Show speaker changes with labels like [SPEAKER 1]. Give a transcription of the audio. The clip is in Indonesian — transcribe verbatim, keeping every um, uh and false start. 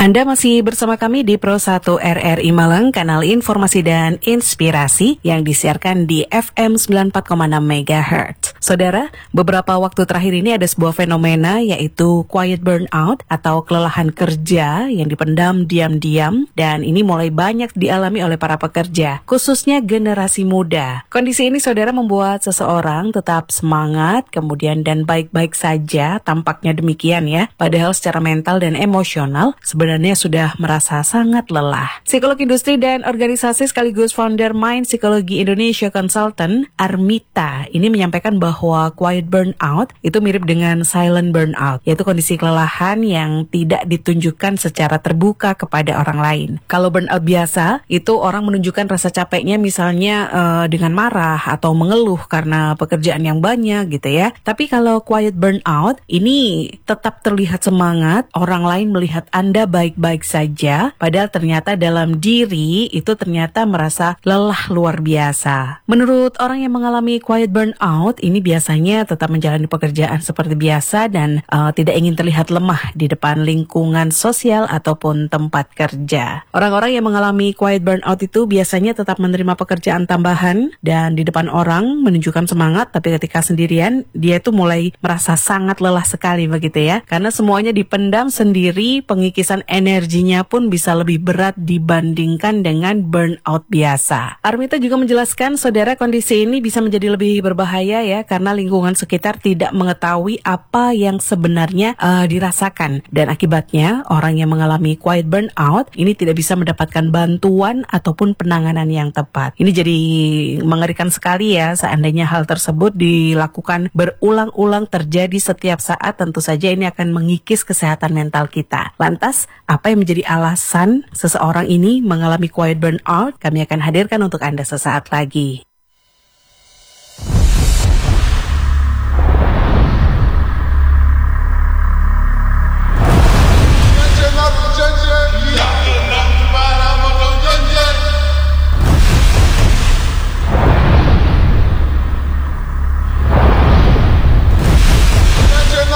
[SPEAKER 1] Anda masih bersama kami di Pro satu R R I Malang, kanal informasi dan inspirasi yang disiarkan di F M sembilan puluh empat koma enam megahertz. Saudara, beberapa waktu terakhir ini ada sebuah fenomena yaitu quiet burnout atau kelelahan kerja yang dipendam diam-diam, dan ini mulai banyak dialami oleh para pekerja, khususnya generasi muda. Kondisi ini, saudara, membuat seseorang tetap semangat, kemudian dan baik-baik saja, tampaknya demikian ya, padahal secara mental dan emosional sebenarnya sudah merasa sangat lelah. Psikolog industri dan organisasi sekaligus founder Mind Psikologi Indonesia Consultant, Armita, ini menyampaikan bahwa quiet burnout itu mirip dengan silent burnout, yaitu kondisi kelelahan yang tidak ditunjukkan secara terbuka kepada orang lain. Kalau burnout biasa, itu orang menunjukkan rasa capeknya misalnya uh, dengan marah atau mengeluh karena pekerjaan yang banyak gitu ya. Tapi kalau quiet burnout, ini tetap terlihat semangat, orang lain melihat Anda baik-baik saja, padahal ternyata dalam diri itu ternyata merasa lelah luar biasa. Menurut orang yang mengalami quiet burnout, ini biasanya tetap menjalani pekerjaan seperti biasa dan uh, tidak ingin terlihat lemah di depan lingkungan sosial ataupun tempat kerja. Orang-orang yang mengalami quiet burnout itu biasanya tetap menerima pekerjaan tambahan dan di depan orang menunjukkan semangat, tapi ketika sendirian dia itu mulai merasa sangat lelah sekali begitu ya, karena semuanya dipendam sendiri, pengikisan energinya pun bisa lebih berat dibandingkan dengan burnout biasa. Armita juga menjelaskan, saudara, kondisi ini bisa menjadi lebih berbahaya ya, karena lingkungan sekitar tidak mengetahui apa yang sebenarnya uh, dirasakan, dan akibatnya orang yang mengalami quiet burnout ini tidak bisa mendapatkan bantuan ataupun penanganan yang tepat. Ini jadi mengerikan sekali ya, seandainya hal tersebut dilakukan berulang-ulang terjadi setiap saat, tentu saja ini akan mengikis kesehatan mental kita. Lantas, apa yang menjadi alasan seseorang ini mengalami quiet burnout? Kami akan hadirkan untuk Anda sesaat lagi.